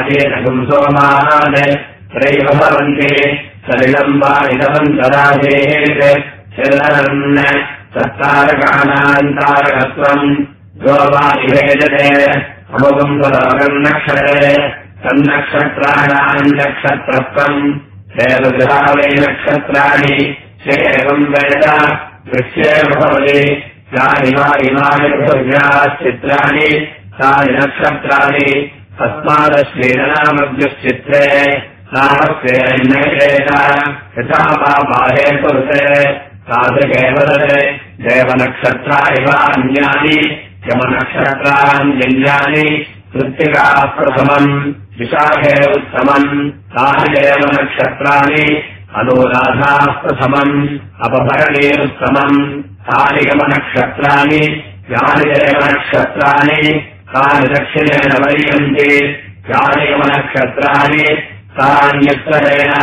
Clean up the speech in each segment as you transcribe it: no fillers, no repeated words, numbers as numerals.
सोमान् त्रैव भवन्ति सलिलम् वा इदवन्तराजेत् शरणन् सत्तारकानान्तारकत्वम् यो वा विभेदते अमुकम् स्वलोकन्नक्षरे तन्नक्षत्राणाम् नक्षत्रत्वम् देवगृहा वै नक्षत्राणि एवम् वेद दृश्येव भवति यानि वा इमानि पृथिव्याश्चित्राणि तानि नक्षत्राणि तस्मादश्रीरनामद्युश्चित्रे नामस्येन्नेषेत यथा वा बाहे पुरुषे तादृगेव देवनक्षत्रा इव अन्यानि यमनक्षत्राण्यन्यानि कृत्तिकाः प्रथमम् विशाखे उत्तमम् तानि देवनक्षत्राणि अनुराधाः प्रथमम् अपभरणीरुत्तमम् तानि यमनक्षत्राणि यानि देवनक्षत्राणि तानि दक्षिणेन वर्यन्ति यानि यमनक्षत्राणि तान्युत्तरेण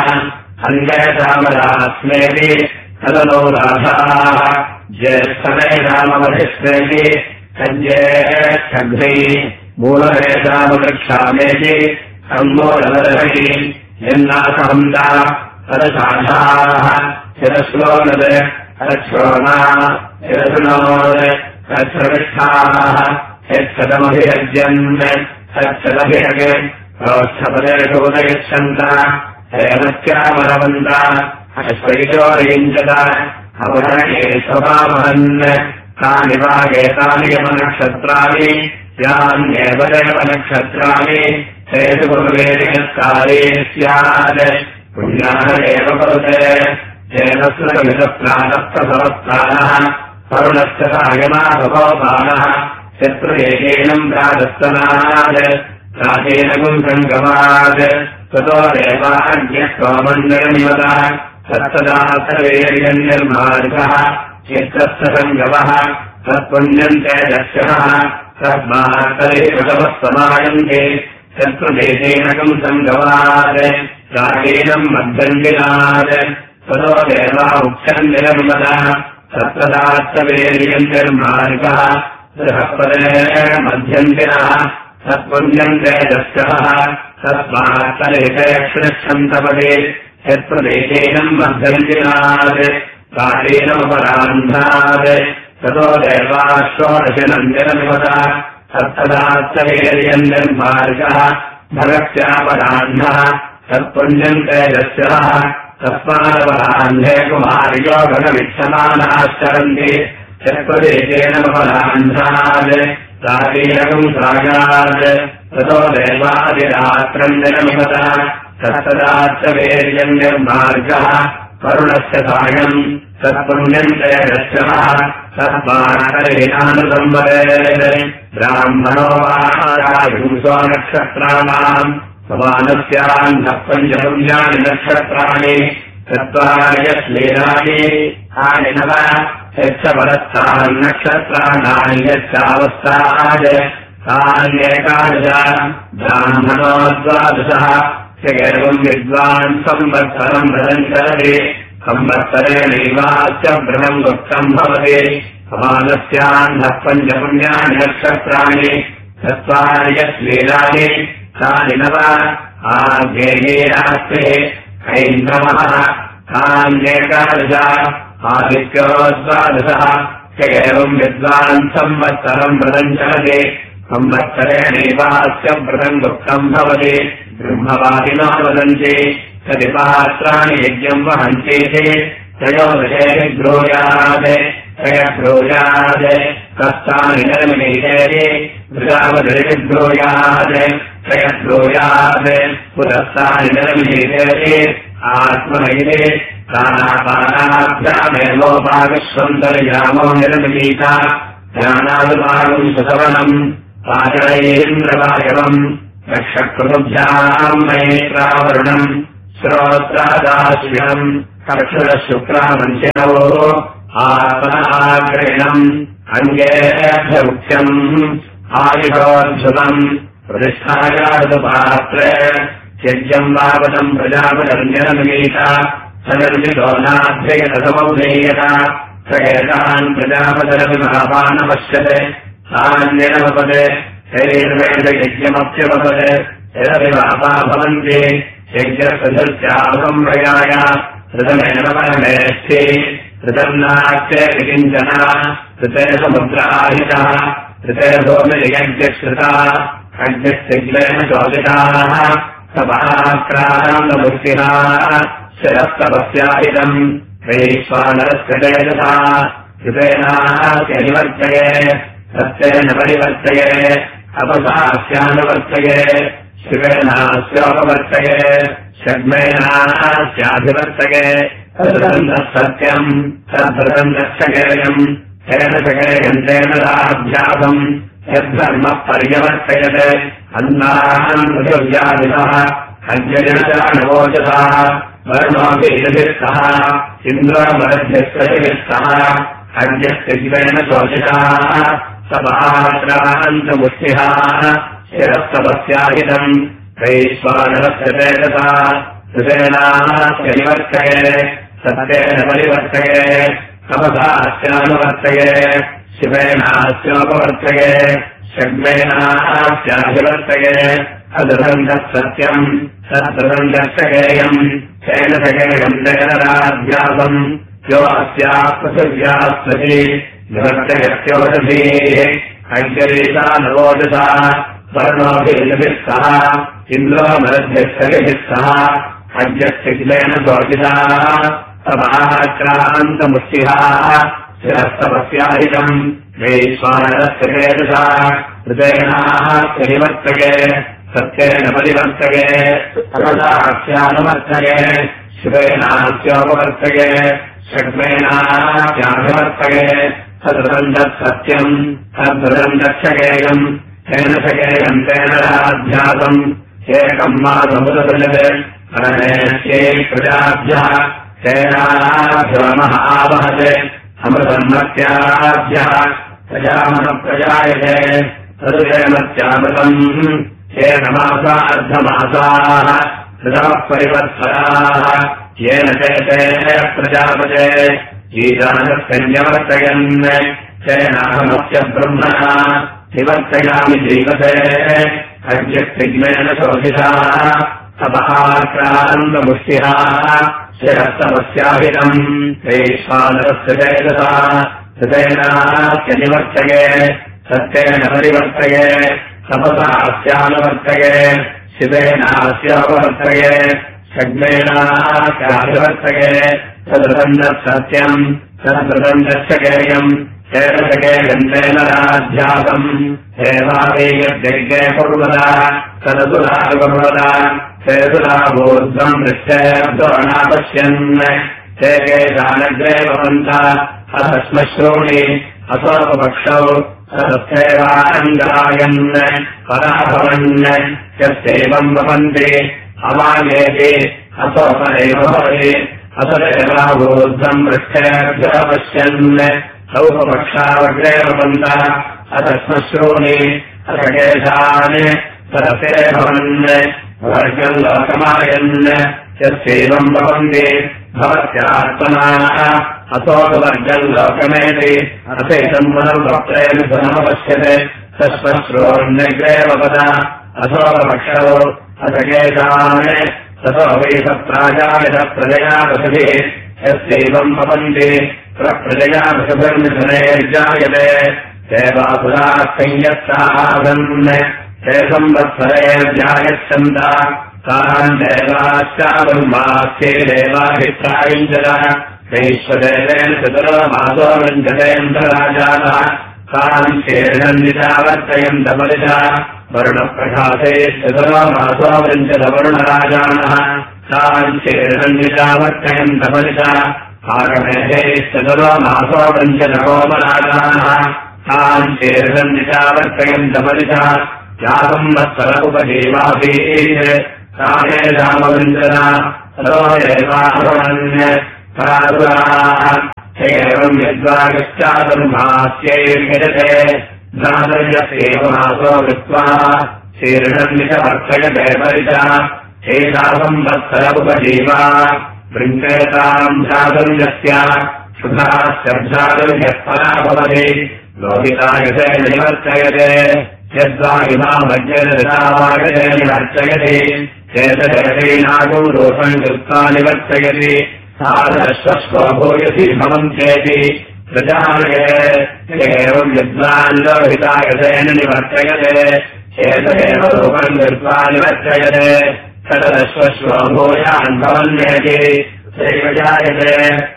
अन्येषामदास्मेति तदनुराधाः ज्येष्ठमेषामवधिष्ठेति सज्ज्येष्ठघ्नैः मूलमेषामवृक्षामेति सम्मूलवदर्हैः यन्नासहन्ता तदशाखाः शिरश्लोनद् तच्छ्रोणा शिरशृणोद् तच्छ्रविष्ठाः यच्छतमभिरज्यन् तच्छतभिरग् प्रोत्थपदेषु उदयच्छन्त हेमस्यामरवन्त अश्वैचोरयुञ्चत अपहरणे स्वभावहन् तानि वागेतानि यमनक्षत्राणि यान्येव देवनक्षत्राणि तेषु पूर्वेदिकाले स्यात् पुण्याः एव भवते तेन स्रविदप्राणप्रसवस्तानः वरुणस्य सायमाभवोपानः शत्रुएकेनम् प्रादस्तनात् प्राचीनकुम् सङ्गमात् ततो देवाज्ञस्वमण्डलमिवतः तत्तदा सर्वेर्यन्निर्मार्गः चित्तस्य सङ्गमः तत्पुण्यम् तेजस्यः तस्मात् तदेवतमः समायन्ते शत्रुदेशेनकम् सङ्गमात् प्राचीनम् मध्यञ्जिनात् ततो देवा उक्षन्निरमिवतः तत्तदात्तवेर्यन्निर्मार्गः बृहस्पतेन मध्यन्तिनः तत्पुण्यम् तेजस्यः तस्मात् तदेशक्षन्तपदे यत्प्रदेशेनम् मध्यन्तिनात् प्राचीनमपरान्धात् ततो देवाः षोडशनञ्जनमिवतः तत्तदात्तवेर्यन्निर्मार्गः भगत्यापराह्नः तत्पुण्यम् तेजस्यः तस्मादपराह्ने कुमार्यो भगविच्छमानाश्चरन्ति यत्प्रदेशेनमपरान्धात् प्राचीनकम् सागात् ततो देवादिरात्रञ्जनमिवतः तत्तदात्तवेर्यन्निर्मार्गः वरुणस्य सायम् तत्पुण्यम् तेजस्यः तस्मात्तरेणानुसंवदेत् ब्राह्मणो वायुंसो नक्षत्राणाम् समानस्यान्नः पञ्चपुण्यानि नक्षत्राणि चत्वारि यश्लीलानि तानि नव यच्छपरस्तान्नक्षत्राणानि यच्चावस्थात् तान्येकादश ब्राह्मणो द्वादशः एवम् विद्वान् संवत्सरम् व्रतम् चरति संवत्सरेणैवास्य व्रतम् गुप्तम् भवति समानस्यान्नः पञ्चपुण्यानि नक्षत्राणि चत्वारि यश्लीलानि तानि नव आज्ञेयास्ते ऐन्द्रमः तान्येकादश आदित्यो द्वादशः एवम् विद्वान् संवत्सरम् व्रतम् चरति संवत्सरेणैवास्य व्रतम् गुप्तम् भवति ब्रह्मवादिनो वदन्ति सतिपात्राणि यज्ञम् वहन्तीति त्रयोदशे ब्रूयात् त्रयब्रूयात् कष्टानि निर्मिणीतेति वृषावधिर्ब्रूयात् त्रयब्रूयात् पुरस्तानि निर्मिणीतेति आत्मनैति प्राणापानाभ्यामेवोपाविश्वन्तर्यामो निर्मिणीत ज्ञानानुभागम् सुसवनम् पाचरैन्द्रवायवम् रक्षकृभ्याम् मयेत्रावरुणम् श्रोत्रादाश्रियम् कर्षुरशुक्रामञ्चिनवो आत्मनाग्रणम् अन्येभ्यमुख्यम् आयुषोऽद्भुतम् प्रतिष्ठायादुपात्रे त्यज्यम् वापदम् प्रजापदर्जनमीत सदर्जिदोनाभ्ययतसमौधेयत स एतान् प्रजापदरविमहापानपश्यते तान्यनवपदे शरीर्वेदयज्ञमप्यवपदे यदभिवापा भवन्ति यज्ञसदस्यावसंप्रयाय ऋतमेन परमेष्ठि ऋतन्नाच्चे किञ्चन ऋते समुद्राहितः ऋते सोमियज्ञश्रुता अग्निस्तिग्लेन चोदिताः सभाक्रान्तमुष्टिः शिरस्तपस्याहितम् वैश्वानरस्य तेजसा ऋतेनास्य निवर्तये सत्येन परिवर्तये अपसास्यानुवर्तये शिवेनास्योपवर्तये षड्मेनास्याभिवर्तये तदृतन्दः सत्यम् तद्धृतन्दश्चकेयम् तेन चकेयम् तेन राभ्यासम् यद्धर्मः पर्यवर्तयते अन्नान् पृथिव्यादितः अज्ञजनचानवोचसः वर्णोऽभिरभिस्तः इन्द्रमरध्यस्तः अज्ञस्तिग्लेन शोचिताः सभाक्रान्तमुष्टिः शिरस्तपस्याहितम् वैश्वानरस्य तेजसा ऋतेनास्य निवर्तये सत्येन परिवर्तये तपसास्यानुवर्तये शिवेनास्योपवर्तये षड्मेनास्याभिवर्तये अदृतन्दः सत्यम् तद्धृतन्दश्चकेयम् तेन चकेयम् तेन राभ्यासम् यो अस्याः पृथिव्यास्पति निवर्तयत्योषधीः अज्ञरीता नवोजसा वर्णोऽभिरभिस्तः इन्द्रोमरध्यस्तभिः सह अज्ञस्तिग्लेन शोचिताः सभाक्रान्तमुष्टिः शिरस्तपस्याहितम् वैश्वानरस्य तेजसा ऋतेनास्य निवर्तये सत्येन परिवर्तये अपसास्यानुवर्तये शिवेनास्योपवर्तये षड्मेनास्याभिवर्तये तदृतन्दः सत्यम् तद्धृतन्दश्चकेयम् तेन चकेयम् तेन राभ्यासम् एकम् मासमुदृजते परमेष्यै प्रजाभ्यः तेनाभ्यमः आवहते अमृतन्मत्याभ्यः प्रजामनप्रजायते तदुजेमत्यामृतम् येन मासा अर्धमासाः ऋतवः परिवर्तयाः येन चेते प्रजापते ईशानस्यन्यवर्तयन् तेनाहमस्य ब्रह्मणा निवर्तयामि जीवते अज्ञस्तिग्लेन शोचिताः सभाक्रान्तमुष्टिः शिरस्तपस्याहितम् वैश्वानरस्य तेजसा ऋतेनास्य निवर्तये सत्येन परिवर्तये तपसास्यानुवर्तये शिवेनास्योपवर्तये षड्मेनास्याभिवर्तये तदृतन्दः सत्यम् तद्धृतन्दश्चकेयम् तेन चकेयम् तेन राभ्यासम् देवादेयज्ञे कुर्वता तदसुराकुर्वता ते सुराभूर्ध्वम् दृष्टेऽब्दोऽनापश्यन् ते केशानग्रे भवन्तः अथश्मश्रूणि असोपपक्षौ तदस्यैवानन्दायन् पराभवन् यस्यैवम् भवन्ति अवायेति असोपरेव भवति असदेवाभूर्ध्वम् पृष्ठेऽभ्यपश्यन् सौपपक्षावग्रे भवन्तः अथश्मश्रूणि अथ केशान् तदसे भवन् वर्गम् लोकमायन् यस्यैवम् भवन्ति भवत्यात्मनाः असोपवर्गम् लोकमेति अथैतम् पुनर्वक्त्रेण समपश्यते तस्मश्रूण्यग्रे भवता असोपपक्षौ अथ केशान् ततो वै सप्राजायतः प्रजया पशुभिः यस्यैवम् भवन्ति प्रजया पशुभिर्मिथुनैर्जायते देवासुराः संयत्तासन् ते संवत्सरेर्जायच्छन्तः तान् देवाश्चाब्रह्मास्ये देवाभिप्रायुञ्जतः वैश्वदेवेन चतुर्मासो वृञ्जतेन्द्रराजानः तान् शीर्षन्निचावर्तयन्तबलिता वरुणप्रकाशे चतुर्मासो वृञ्जतवरुणराजानः तान् शीर्षन्निचावर्तयन्तबलिता आगमेः चतुर्मासो वृञ्जतकोमराजानः तान् शीर्षन्निचावर्तयन्तबलिता यासंवत्सरोपजीवाभीः ताने रामवृञ्जना ततोऽयैवाहवन् परासुराः एवम् यद्वागश्चादुर्मास्यैर्यजते भ्रातर्यस्यैव मासो कृत्वा शीर्षन्निचवर्तयते परिचा एतासंवत्सरोपजीवा वृञ्जयताम् भ्रातर्यस्य शुभाश्च भ्रातर्यः परा भवति लोहितायते निवर्तयते यद्वा इमामज्ञरतावागते निवर्तयति चेतचेतैनागम् रूपम् कृत्वा निवर्तयति साधश्वस्वो भूयसि भवन्त्येति प्रजाये एवम् विद्वान् लोहितागतेन निवर्तयते चेतदेव रूपम् कृत्वा निवर्तयते तदश्वस्वो भूयान् भवन्येति त्रैवजायते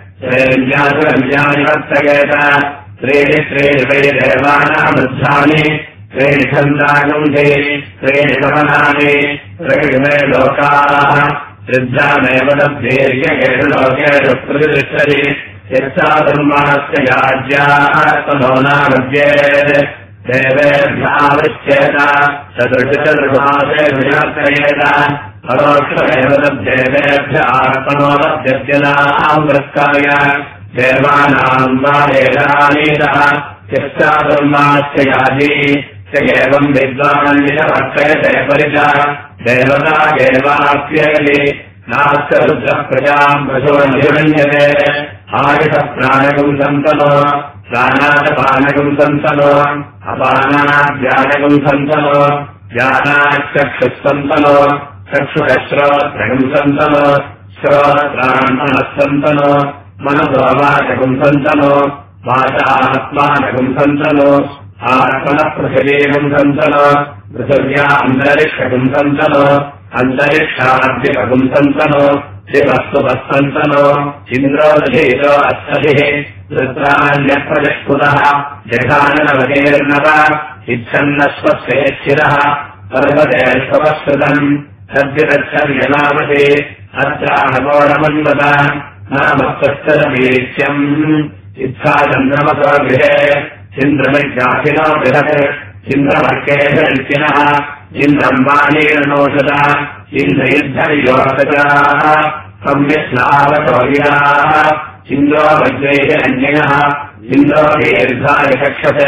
निवर्तयेत त्रीणि त्रीणि वै देवानामृद्धानि त्रीणि छन्दागुंसि त्रीणि गमनानि त्रीणि मे लोकाः सिद्धामेव तद्वीर्येषु लोकेषु प्रतिष्ठति यच्चाधर्मास्य याज्यात्मनो नामद्येत् देवेभ्यावृच्छेत चतुर्मासे विवर्तयेत परोक्षमेव तद्देवेभ्य आत्मनो लभ्यत्यनाम् वृत्ताय देवानाम् वा एतानीतः यश्चाधर्मास्य याजी स एवम् विद्वान्विवर्तयते परिचा देवता एवाप्ययति नास्य रुद्रः प्रजाम् पशुरन्यते आयुषः प्राणकम् सन्तनो प्राणादपानकम् सन्तनो अपानाद्यानकम् सन्तनो ज्ञानाच्चक्षुः सन्तनो चक्षुरश्रोत्रकम् सन्तनो श्रोत्रान्मनः सन्तनो मनसोवाचकम् सन्तनो वाचात्मानकम् सन्तनो आत्मनः पृथिवीकम् सन्तनो पृथिव्या अन्तरिक्षकम् सन्तनो अन्तरिक्षाद्विपकम् सन्तनो दिवस्तुपः सन्तनो इन्द्रोदधीरो अस्तधिः वृत्राण्यप्रजस्पुतः जघाननवतीर्णव इच्छन्नश्वस्वेच्छिरः पर्वतेष्वपश्रुतम् सद्विरच्छर्यनामति अत्राहगोणमन्वत नामस्तरवीक्ष्यम् इच्छा चन्द्रमसो गृहे इन्द्रमिज्ञासिनो बृहत् इन्द्रवर्केशनः इन्द्रम् वाणीर्णोषता इन्द्रयुद्धयोगताः संविस्नावतोर्याः इन्द्रो वज्रैः अन्यः इन्द्रो दीर्घाय कक्षते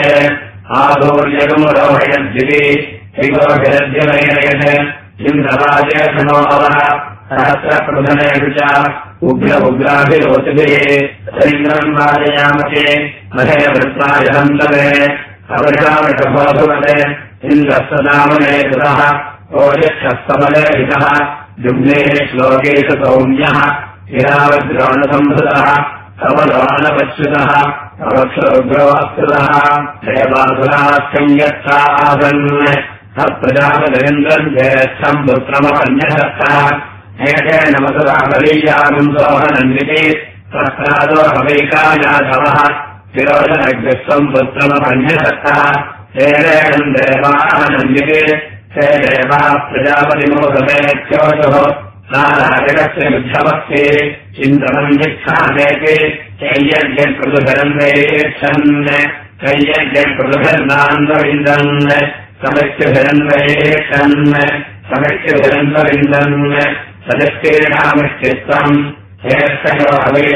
आदौर्यगमुरोहयद्दिवि त्रिगोभिरद्यवैरयत् इन्द्रराजेशनोऽवः सहस्रप्रधनेषु च उग्र उग्राभिरोचिभिः इन्द्रम् वाजयामहे महे वृत्ताय हन्तवे अवृषावृषभोऽभवते इन्द्रस्तदामने कृतः ओजक्षस्तमले हितः जुग्नेः श्लोकेषु सौम्यः हिरावद्रोणसंहृतः कमलोऽनपच्युतः अवक्षोग्रवास्तुतः देवासुराख्यम् यत्ता आसन् प्रजापतिन्द्रम् ज्येष्ठम् पुत्रमपन्यशक्तः एकेन मसुराबलीयागम् सोहनन्विति प्रह्लादो हवैकायाधवः तिरोधनग्रस्वम् पुत्रमपन्यशक्तः हेरेणम् देवानन्विति हे देवाः प्रजापतिमोहमेत्योषुः नाराजगस्य युद्धमस्ति इन्द्रमन्विच्छामेति कैयज्ञप्रदुभरन्वैक्षन् कैयज्ञप्रदुभर्नान्वविन्दन् समस्यभिरन्वैक्षन् समस्यभिरन्वविन्दन् सदस्येनामश्चित्तम् हेर्षयो हवै